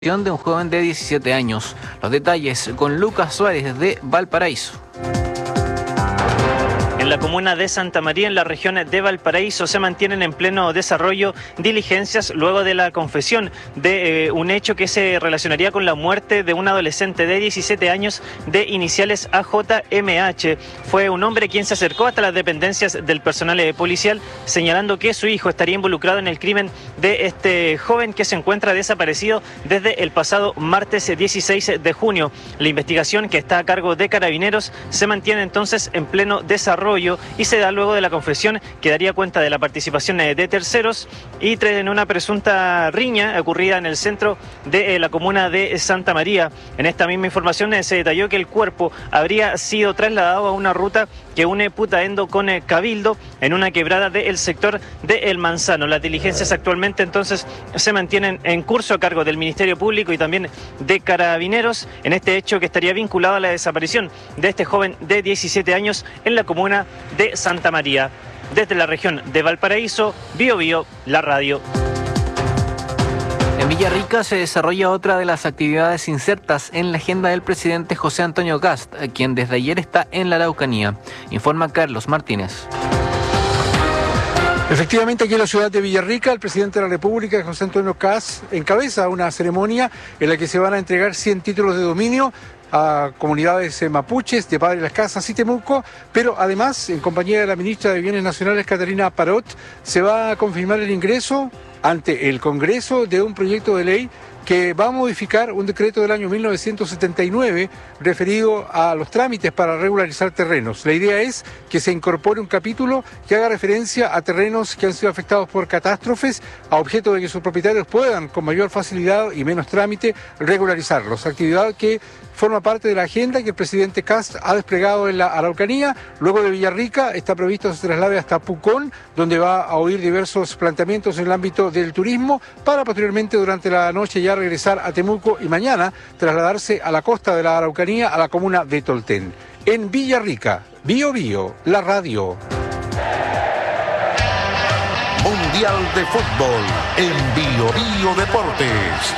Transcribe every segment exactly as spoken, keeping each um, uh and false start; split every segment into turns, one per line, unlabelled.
de un joven de diecisiete años. Los detalles con Lucas Suárez de Valparaíso.
En la comuna de Santa María, en la región de Valparaíso, se mantienen en pleno desarrollo diligencias luego de la confesión de eh, un hecho que se relacionaría con la muerte de un adolescente de diecisiete años de iniciales A J M H. Fue un hombre quien se acercó hasta las dependencias del personal eh, policial señalando que su hijo estaría involucrado en el crimen de este joven que se encuentra desaparecido desde el pasado martes dieciséis de junio. La investigación, que está a cargo de Carabineros, se mantiene entonces en pleno desarrollo y se da luego de la confesión que daría cuenta de la participación de terceros y en una presunta riña ocurrida en el centro de la comuna de Santa María. En esta misma información se detalló que el cuerpo habría sido trasladado a una ruta que une Putaendo con Cabildo en una quebrada del sector de El Manzano. Las diligencias actualmente entonces se mantienen en curso a cargo del Ministerio Público y también de Carabineros en este hecho que estaría vinculado a la desaparición de este joven de diecisiete años en la comuna de Santa María. Desde la región de Valparaíso, Bio Bio, la radio.
En Villarrica se desarrolla otra de las actividades insertas en la agenda del presidente José Antonio Kast, quien desde ayer está en la Araucanía. Informa Carlos Martínez.
Efectivamente, aquí en la ciudad de Villarrica, el presidente de la República, José Antonio Kast, encabeza una ceremonia en la que se van a entregar cien títulos de dominio a comunidades mapuches de Padre Las Casas y Temuco, pero además, en compañía de la ministra de Bienes Nacionales, Catarina Parot, se va a confirmar el ingreso ante el Congreso de un proyecto de ley que va a modificar un decreto del año mil novecientos setenta y nueve referido a los trámites para regularizar terrenos. La idea es que se incorpore un capítulo que haga referencia a terrenos que han sido afectados por catástrofes, a objeto de que sus propietarios puedan, con mayor facilidad y menos trámite, regularizarlos. Actividad que forma parte de la agenda que el presidente Kast ha desplegado en la Araucanía. Luego de Villarrica está previsto que se traslade hasta Pucón, donde va a oír diversos planteamientos en el ámbito del turismo, para posteriormente durante la noche ya regresar a Temuco y mañana trasladarse a la costa de la Araucanía, a la comuna de Tolten. En Villarrica, Bio Bio, la radio.
Mundial de Fútbol en Bio Bio Deportes.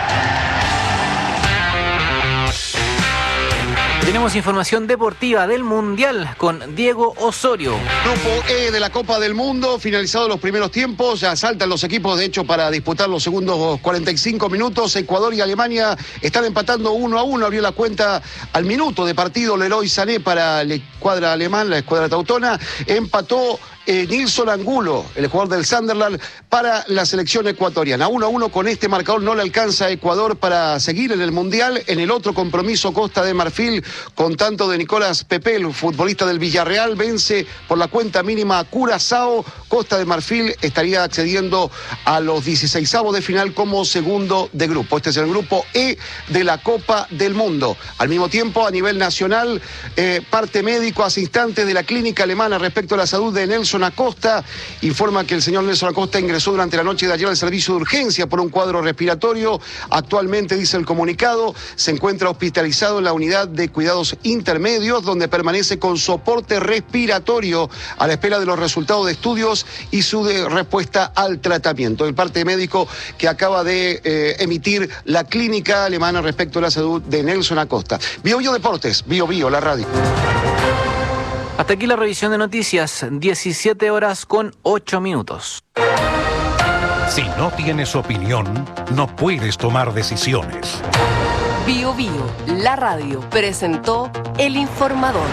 Tenemos información deportiva del Mundial con Diego Osorio.
Grupo E de la Copa del Mundo, finalizados los primeros tiempos, ya saltan los equipos de hecho para disputar los segundos cuarenta y cinco minutos. Ecuador y Alemania están empatando uno a uno, abrió la cuenta al minuto de partido Leroy Sané para la escuadra alemán, la escuadra teutona, empató Eh, Nilson Angulo, el jugador del Sunderland, para la selección ecuatoriana. uno a uno con este marcador no le alcanza a Ecuador para seguir en el Mundial. En el otro compromiso, Costa de Marfil, con tanto de Nicolás Pepe, el futbolista del Villarreal, vence por la cuenta mínima a Curazao. Costa de Marfil estaría accediendo a los dieciseisavos de final como segundo de grupo. Este es el grupo E de la Copa del Mundo. Al mismo tiempo, a nivel nacional, eh, parte médico hace instantes de la clínica alemana respecto a la salud de Nelson Acosta, informa que el señor Nelson Acosta ingresó durante la noche de ayer al servicio de urgencia por un cuadro respiratorio. Actualmente, dice el comunicado, se encuentra hospitalizado en la unidad de cuidados intermedios, donde permanece con soporte respiratorio a la espera de los resultados de estudios y su de respuesta al tratamiento. El parte médico que acaba de eh, emitir la clínica alemana respecto a la salud de Nelson Acosta. Bio Bio Deportes, Bio Bio, la radio.
Hasta aquí la revisión de noticias, diecisiete horas con ocho minutos.
Si no tienes opinión, no puedes tomar decisiones.
Bio Bio, la radio, presentó El Informador.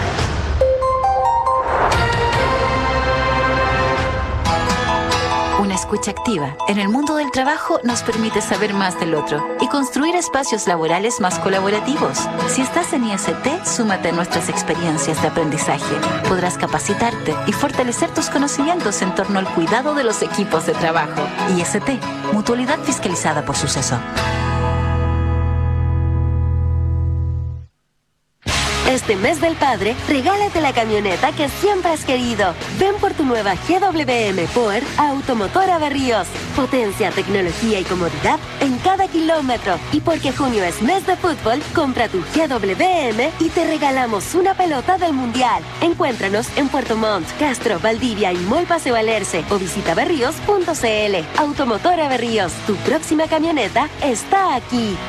Una escucha activa en el mundo del trabajo nos permite saber más del otro y construir espacios laborales más colaborativos. Si estás en I S T, súmate a nuestras experiencias de aprendizaje. Podrás capacitarte y fortalecer tus conocimientos en torno al cuidado de los equipos de trabajo. I S T, Mutualidad Fiscalizada por Suceso.
Este mes del padre, regálate la camioneta que siempre has querido. Ven por tu nueva G W M Power a Automotora Berríos. Potencia, tecnología y comodidad en cada kilómetro. Y porque junio es mes de fútbol, compra tu G W M y te regalamos una pelota del Mundial. Encuéntranos en Puerto Montt, Castro, Valdivia y Mall Paseo Alerce o visita berríos punto c l. Automotora Berríos, tu próxima camioneta está aquí.